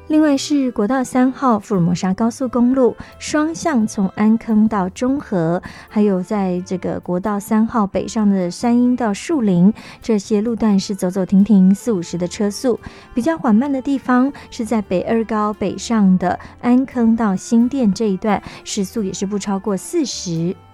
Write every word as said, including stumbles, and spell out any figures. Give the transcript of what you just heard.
另外是国道三号福尔摩沙高速公路双向从安坑到中和，还有在这个国道三号北上的三鹰到树林，这些路段是走走停停四五十的车速。比较缓慢的地方是在北二高北上的安坑到新店这一段，时速也是不超过四十。